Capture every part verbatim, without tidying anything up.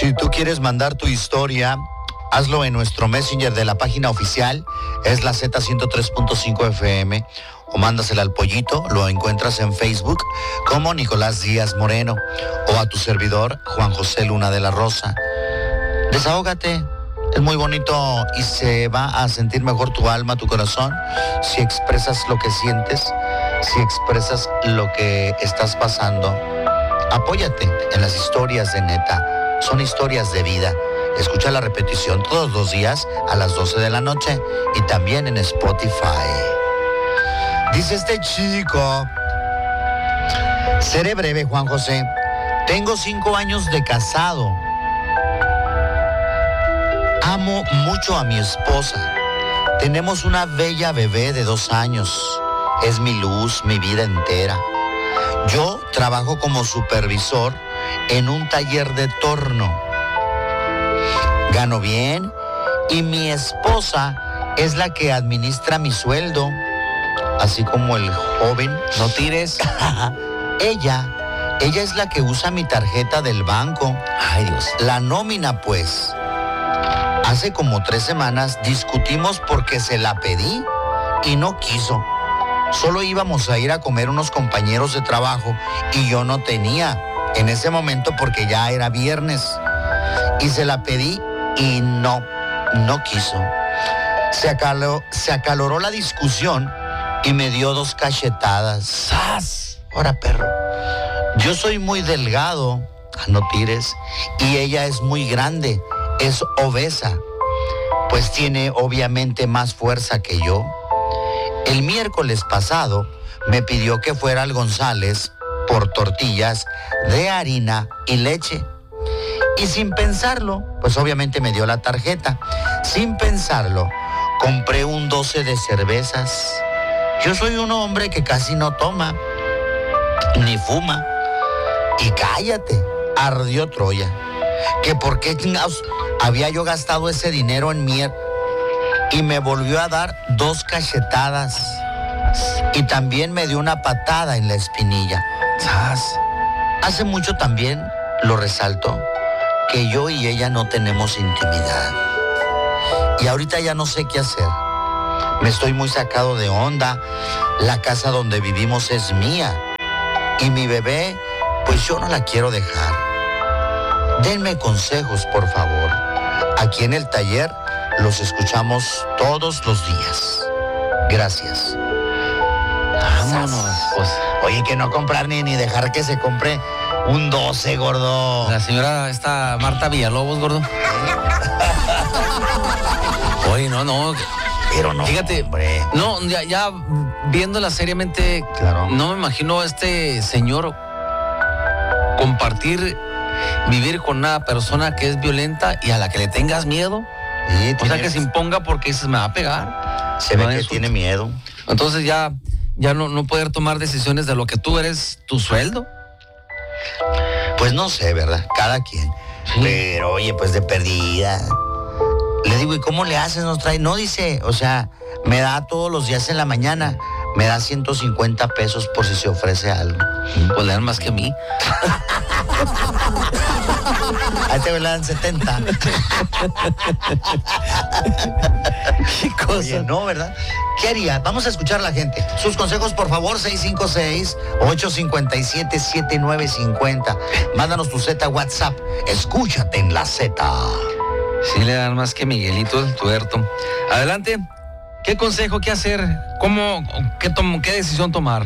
Si tú quieres mandar tu historia, hazlo en nuestro Messenger de la página oficial, es la Z ciento tres punto cinco F M, o mándasela al Pollito, lo encuentras en Facebook como Nicolás Díaz Moreno, o a tu servidor, Juan José Luna de la Rosa. Desahógate, es muy bonito y se va a sentir mejor tu alma, tu corazón, si expresas lo que sientes, si expresas lo que estás pasando. Apóyate en las historias de neta, son historias de vida. Escucha la repetición todos los días a las doce de la noche y también en Spotify. Dice este chico: seré breve, Juan José. Tengo cinco años de casado. Amo mucho a mi esposa. Tenemos una bella bebé de dos años. Es mi luz, mi vida entera. Yo trabajo como supervisor en un taller de torno. Gano bien y mi esposa es la que administra mi sueldo, así como el joven. No tires. Ella, ella es la que usa mi tarjeta del banco. Ay, Dios. La nómina, pues. Hace como tres semanas discutimos porque se la pedí y no quiso. Solo íbamos a ir a comer unos compañeros de trabajo y yo no tenía en ese momento porque ya era viernes. Y se la pedí y no, no quiso. Se acaloró, se acaloró la discusión y me dio dos cachetadas. ¡Sas! Ahora, perro. Yo soy muy delgado, no tires, y ella es muy grande, es obesa, pues tiene obviamente más fuerza que yo. El miércoles pasado me pidió que fuera al González por tortillas de harina y leche. Y sin pensarlo, pues obviamente me dio la tarjeta. Sin pensarlo, compré un doce de cervezas. Yo soy un hombre que casi no toma, ni fuma. Y cállate, ardió Troya. Que por qué chingados había yo gastado ese dinero en mier... Y me volvió a dar dos cachetadas. Y también me dio una patada en la espinilla. ¡Sas! Hace mucho también, lo resalto, que yo y ella no tenemos intimidad. Y ahorita ya no sé qué hacer. Me estoy muy sacado de onda. La casa donde vivimos es mía. Y mi bebé, pues yo no la quiero dejar. Denme consejos, por favor. Aquí en el taller los escuchamos todos los días. Gracias. Vámonos, pues. Oye, que no comprar ni, ni dejar que se compre un doce, gordo. La señora esta Marta Villalobos, gordo. Oye, no, no. Pero no, fíjate, hombre. No, ya, ya viéndola seriamente, claro. No me imagino a este señor compartir, vivir con una persona que es violenta y a la que le tengas miedo. Sí, o sea, que se imponga porque dices, me va a pegar. Se ve que tiene miedo. Entonces ya, ya no, no poder tomar decisiones de lo que tú eres, tu sueldo. Pues no sé, ¿verdad? Cada quien. Sí. Pero, oye, pues de perdida. Le digo, ¿y cómo le haces? Nos trae. No dice, o sea, me da todos los días en la mañana. Me da ciento cincuenta pesos por si se ofrece algo. Pues le dan más que a mí. A este me le dan setenta. ¿Qué cosa? Oye, no, ¿verdad? ¿Qué haría? Vamos a escuchar a la gente. Sus consejos, por favor, seis cinco seis, ocho cinco siete, siete nueve cinco cero. Mándanos tu Z WhatsApp. Escúchate en la Z. Sí le dan más que Miguelito el tuerto. Adelante. ¿Qué consejo, qué hacer? ¿Cómo, qué, tom, qué decisión tomar?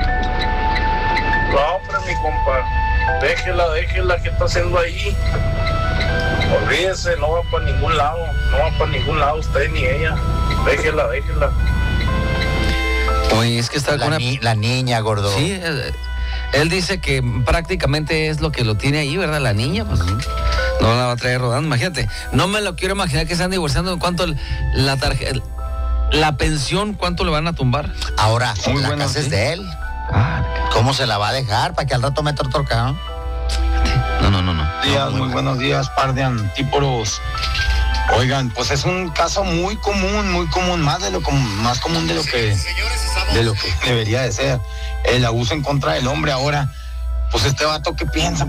No, hombre, mi compa. Déjela, déjela, ¿qué está haciendo ahí? Olvídese, no va para ningún lado. No va para ningún lado usted ni ella. Déjela, déjela. Oye, es que está la con ni, una... la niña, gordo. Sí, él, él dice que prácticamente es lo que lo tiene ahí, ¿verdad? La niña, pues. Uh-huh. No la va a traer rodando, imagínate. No me lo quiero imaginar que están divorciando en cuanto la tarjeta... La pensión, ¿cuánto le van a tumbar? Ahora, Muy la bueno, casa ¿sí? es de él. Ah, ¿cómo se la va a dejar? Para que al rato meta otro carro. No, no, no, no. Días, muy buenos días, par de antíporos. Oigan, pues es un caso muy común, muy común, más de lo más común de lo que de lo que debería de ser. El abuso en contra del hombre ahora. Pues este vato, ¿qué piensa? Pues,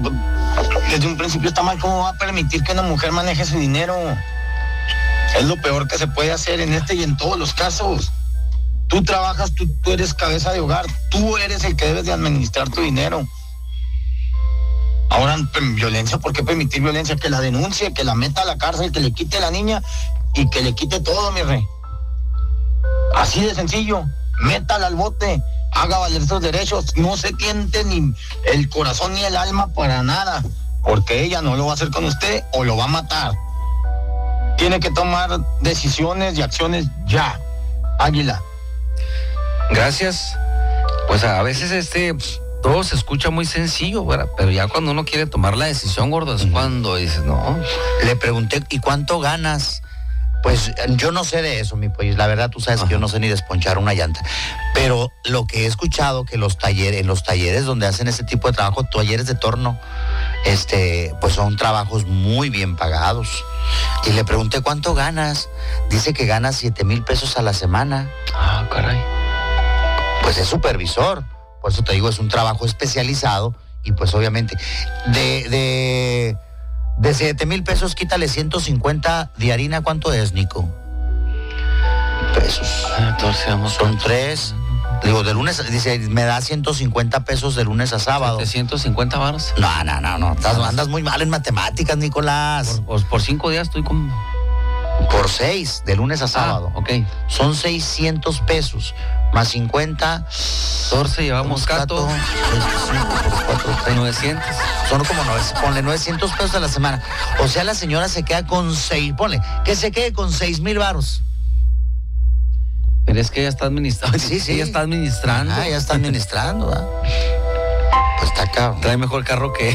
Desde un principio está mal. ¿Cómo va a permitir que una mujer maneje su dinero? Es lo peor que se puede hacer en este y en todos los casos. Tú trabajas, tú, tú eres cabeza de hogar, tú eres el que debes de administrar tu dinero. Ahora, violencia, ¿por qué permitir violencia? Que la denuncie, que la meta a la cárcel, que le quite a la niña y que le quite todo, mi rey. Así de sencillo, métala al bote, haga valer sus derechos, no se tiente ni el corazón ni el alma para nada, porque ella no lo va a hacer con usted o lo va a matar. Tiene que tomar decisiones y acciones ya. Águila. Gracias. Pues a veces este todo se escucha muy sencillo, ¿verdad? Pero ya cuando uno quiere tomar la decisión, gordo, es cuando dices, no. Le pregunté, ¿y cuánto ganas? Pues yo no sé de eso, mi pollo. La verdad, tú sabes Ajá. que yo no sé ni desponchar una llanta. Pero lo que he escuchado, que los talleres, en los talleres donde hacen ese tipo de trabajo, talleres de torno, este, pues son trabajos muy bien pagados. Y le pregunté, ¿cuánto ganas? Dice que gana siete mil pesos a la semana. Ah, caray. Pues es supervisor. Por eso te digo, es un trabajo especializado. Y pues obviamente, de... de De siete mil pesos, quítale ciento cincuenta de harina. ¿Cuánto es, Nico? Pesos. Entonces vamos. Son tres. Digo, de lunes, dice, me da ciento cincuenta pesos de lunes a sábado. ¿setecientos cincuenta varos? No, no, no, no. Estás, andas muy mal en matemáticas, Nicolás. Por, por, por cinco días estoy con... Por seis, de lunes a sábado. Ah, ok. Son seiscientos pesos. Más cincuenta. catorce, llevamos Cato. novecientos. Son como novecientos, ponle novecientos pesos a la semana. O sea, la señora se queda con seis, ponle, que se quede con seis mil varos. Pero es que ella está administrando. Sí, sí. Ella está administrando. Ah, ella está administrando, ¿verdad? Pues está cabrón. Trae mejor carro que él.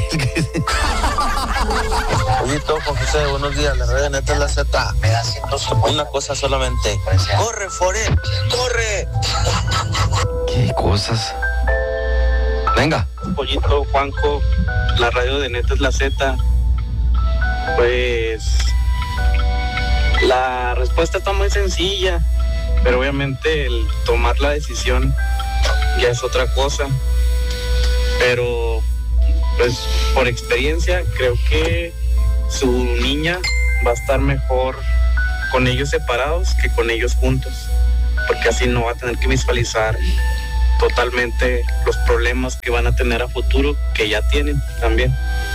Pollito, con José, buenos días, la red neta es la Z. Me da ciento cincuenta. Una cosa solamente. ¡Corre, Fore! ¡Corre! ¿Qué cosas? Venga. Pollito, Juanjo, la radio de neta es la Z. Pues la respuesta está muy sencilla, pero obviamente el tomar la decisión ya es otra cosa. Pero pues por experiencia creo que su niña va a estar mejor con ellos separados que con ellos juntos, porque así no va a tener que visualizar totalmente los problemas que van a tener a futuro, que ya tienen también.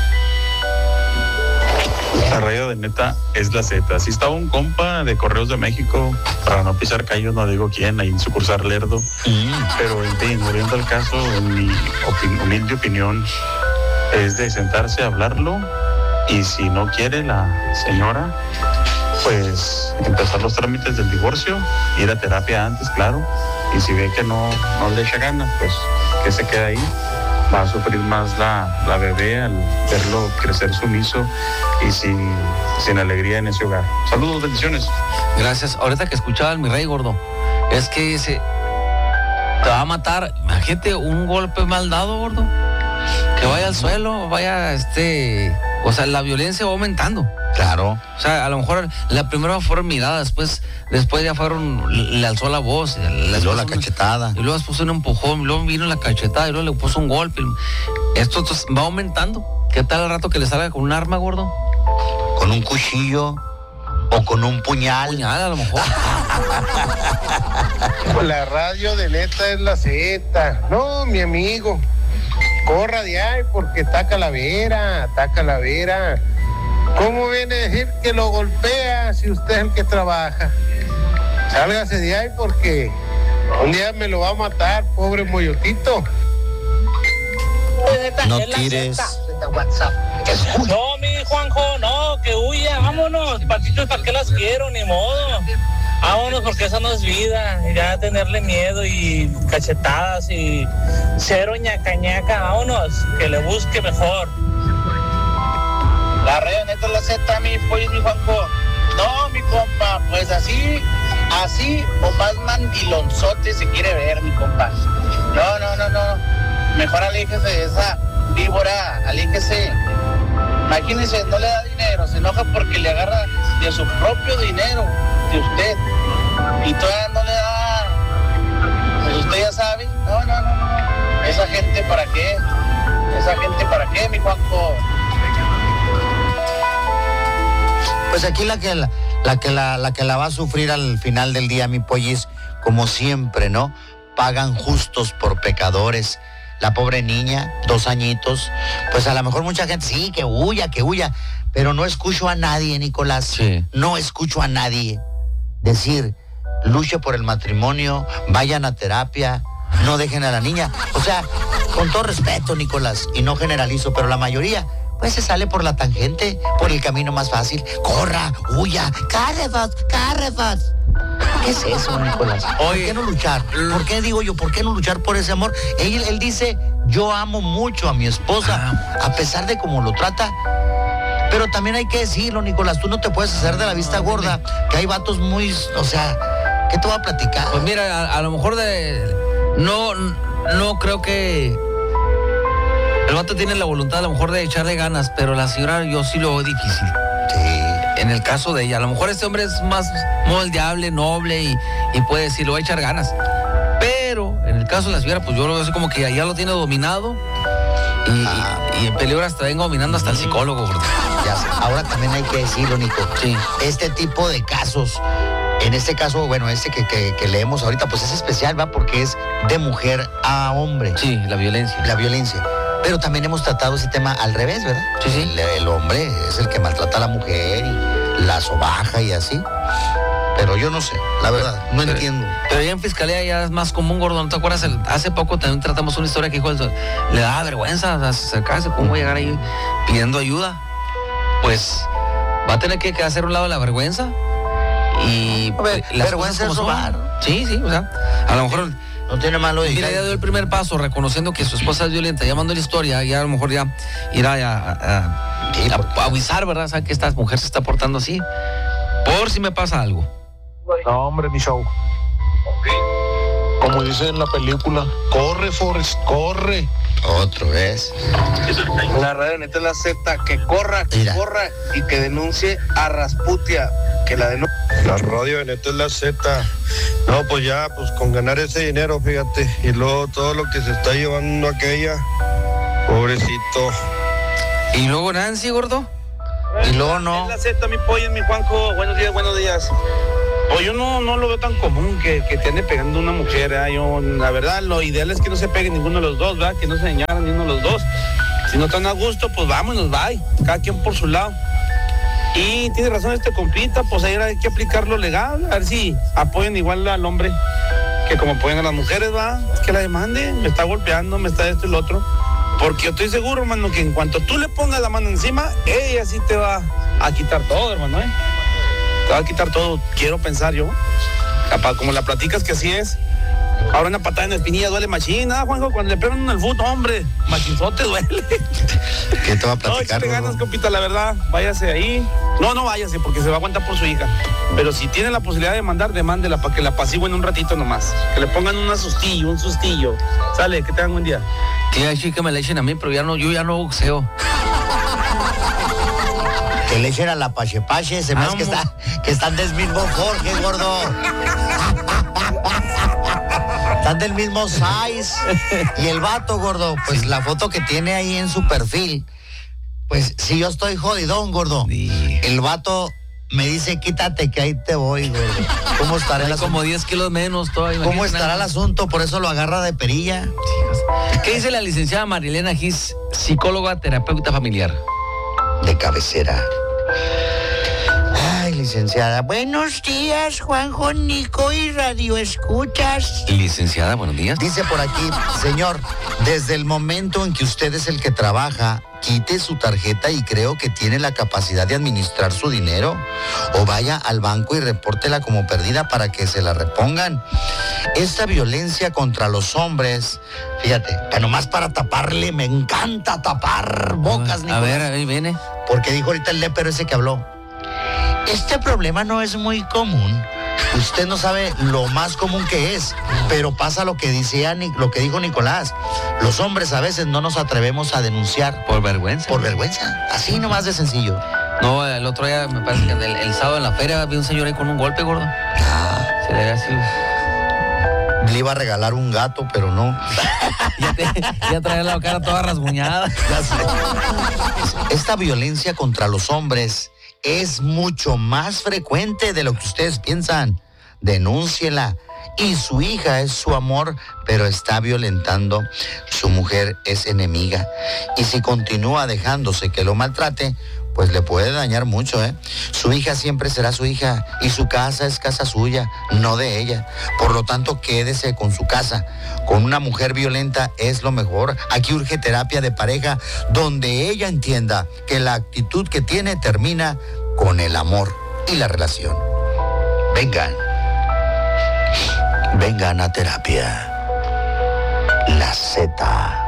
La radio de neta es la Z. Así estaba un compa de Correos de México, para no pisar callos, no digo quién, ahí en sucursal Lerdo. Mm. Pero en fin, volviendo al caso, en mi opin- humilde opinión, es de sentarse a hablarlo, y si no quiere la señora, pues empezar los trámites del divorcio, ir a terapia antes, claro, y si ve que no, no le echa ganas, pues que se quede ahí. Va a sufrir más la, la bebé al verlo crecer sumiso y sin, sin alegría en ese hogar. Saludos, bendiciones. Gracias. Ahorita que escuchaba al mi rey, gordo, es que dice, te va a matar. Imagínate un golpe mal dado, gordo, que vaya al suelo, vaya, este, o sea, la violencia va aumentando. Claro. O sea, a lo mejor la primera fue mirada, después, después ya fueron, le alzó la voz, le alzó la cachetada. Y luego después un empujón, y luego vino la cachetada, y luego le puso un golpe. Esto va aumentando. ¿Qué tal al rato que le salga con un arma, gordo? Con un cuchillo o con un puñal. Puñal, a lo mejor. La radio de neta es la Z. No, mi amigo. Corra de ahí porque está calavera, está calavera. ¿Cómo viene a decir que lo golpea si usted es el que trabaja? Sálgase de ahí porque un día me lo va a matar, pobre mollotito. No tires. No, mi Juanjo, no, que huya, vámonos. Patitos, ¿para qué las quiero? Ni modo. Vámonos porque esa no es vida. Ya tenerle miedo y cachetadas y cero ñaca ñaca, vámonos, que le busque mejor. La radio neta es la Z, mi pollo, mi Juanjo. No, mi compa, pues así, así o más mandilonzote se quiere ver, mi compa. No, no, no, no. Mejor aléjese de esa víbora, aléjese. Imagínese, no le da dinero, se enoja porque le agarra de su propio dinero, de usted. Y todavía no le da, pues usted ya sabe. No, no, no, no. Esa gente para qué, esa gente para qué, mi Juanjo. Pues aquí la que la, la que la, la que la va a sufrir al final del día, mi pollis, como siempre, ¿no? Pagan justos por pecadores. La pobre niña, dos añitos, pues a lo mejor mucha gente, sí, que huya, que huya, pero no escucho a nadie, Nicolás. Sí. No escucho a nadie decir, luche por el matrimonio, vayan a terapia, no dejen a la niña. O sea, con todo respeto, Nicolás, y no generalizo, pero la mayoría, pues se sale por la tangente, por el camino más fácil. Corra, huya, carrefas, carrefas. ¿Qué es eso, Nicolás? ¿Por qué no luchar? ¿Por qué digo yo, por qué no luchar por ese amor? Él, él dice, yo amo mucho a mi esposa, a pesar de cómo lo trata. Pero también hay que decirlo, Nicolás, tú no te puedes hacer de la vista gorda, que hay vatos muy, o sea, ¿qué te voy a platicar? Pues mira, a, a lo mejor de... No, no creo que... El vato tiene la voluntad a lo mejor de echarle ganas, pero la señora yo sí lo veo difícil. Sí. En el caso de ella, a lo mejor este hombre es más moldeable, noble y, y puede decir, lo va a echar ganas. Pero en el caso de la señora, pues yo lo veo así como que ya lo tiene dominado y, ah. y, y en peligro hasta venga dominando hasta el psicólogo, gordo. Ya sé. Ahora también hay que decirlo, Nico. Sí. Este tipo de casos, en este caso, bueno, este que, que, que leemos ahorita, pues es especial, ¿va? Porque es de mujer a hombre. Sí, la violencia. La violencia. Pero también hemos tratado ese tema al revés, ¿verdad? Sí, sí. El, el hombre es el que maltrata a la mujer y la sobaja y así. Pero yo no sé, la verdad, no pero, entiendo. Pero ya en fiscalía ya es más común, gordo. ¿No te acuerdas? El, hace poco también tratamos una historia que dijo, le daba vergüenza acercarse, ¿cómo llegar ahí pidiendo ayuda? Pues va a tener que, que hacer un lado de la vergüenza. Y a ver, vergüenza es robar. Sí, sí, o sea, a lo mejor... No tiene malo de... Mira, ya dio el primer paso reconociendo que su esposa es violenta, llamando la historia, ya a lo mejor ya irá a, a, a, sí, a, a avisar, ¿verdad? Saben que esta mujer se está portando así, por si me pasa algo. No, hombre, mi show. Como dice en la película, corre, Forrest, corre. Otro vez. La radio neta es la Z, que corra, que Mira. corra y que denuncie a Rasputia, que la denuncie. La radio de neta es la Z. No, pues ya, pues con ganar ese dinero, fíjate. Y luego todo lo que se está llevando aquella. Pobrecito. Y luego Nancy, gordo. Y luego no. Es la Z, mi pollo, mi Juanjo. Buenos días, buenos días. Pues yo no, no lo veo tan común que, que te ande pegando una mujer, ¿eh? Yo, la verdad, lo ideal es que no se peguen ninguno de los dos, ¿verdad? Que no se dañaran ninguno de los dos. Si no están a gusto, pues vámonos, bye. Cada quien por su lado. Y tiene razón este compita, pues ahí hay que aplicar lo legal, a ver si apoyan igual al hombre que como apoyan a las mujeres, ¿va? Es que la demande, me está golpeando, me está esto y lo otro. Porque yo estoy seguro, hermano, que en cuanto tú le pongas la mano encima, ella sí te va a quitar todo, hermano, ¿eh? Te va a quitar todo, quiero pensar yo. Capaz, como la platicas que así es. Ahora una patada en la espinilla duele machín, ¿ah, Juanjo? Cuando le pegan en el fútbol, hombre, machinzote duele. ¿Qué te va a platicar? No, échale ganas, compita, la verdad, váyase ahí. No, no váyase, porque se va a aguantar por su hija. Pero si tiene la posibilidad de mandar, demándela para que la apacigüen un ratito nomás. Que le pongan un sustillo, un sustillo. Sale, que tengan buen día. Tía, sí que me le echen a mí, pero ya no, yo ya no boxeo. Que le echen a la pache pache, se me hace que está, que están del mismo Jorge, gordo. Están del mismo size. Y el vato, gordo, pues la foto que tiene ahí en su perfil, pues si yo estoy jodidón, gordo, Sí. el vato me dice, quítate que ahí te voy, gordo. ¿Cómo estará el Hay como asunto? diez kilos menos todavía. ¿Cómo estará el asunto? Por eso lo agarra de perilla. ¿Qué dice la licenciada Marilena Gis, psicóloga, terapeuta familiar? De cabecera. Ay, licenciada. Buenos días, Juanjo, Nico y Radio Escuchas. Licenciada, buenos días. Dice por aquí, señor, desde el momento en que usted es el que trabaja, quite su tarjeta y creo que tiene la capacidad de administrar su dinero. O vaya al banco y repórtela como perdida para que se la repongan. Esta violencia contra los hombres, fíjate, que nomás para taparle, me encanta tapar bocas, A Nicolás. ver, ahí viene. Porque dijo ahorita el lépero ese que habló. Este problema no es muy común. Usted no sabe lo más común que es, pero pasa lo que decía, lo que dijo Nicolás. Los hombres a veces no nos atrevemos a denunciar. Por vergüenza. Por vergüenza. Así nomás de sencillo. No, el otro día me parece que el, el sábado en la feria vi un señor ahí con un golpe, gordo. Ah, Se le ve así. le iba a regalar un gato, pero no. Ya, te, ya traía la cara toda rasguñada. Ya sé. Esta violencia contra los hombres es mucho más frecuente de lo que ustedes piensan. Denúnciela. Y su hija es su amor, pero está violentando. Su mujer es enemiga. Y si continúa dejándose que lo maltrate, pues le puede dañar mucho, ¿eh? Su hija siempre será su hija y su casa es casa suya, no de ella. Por lo tanto, quédese con su casa. Con una mujer violenta es lo mejor. Aquí urge terapia de pareja donde ella entienda que la actitud que tiene termina con el amor y la relación. Vengan. Vengan a terapia. La Z.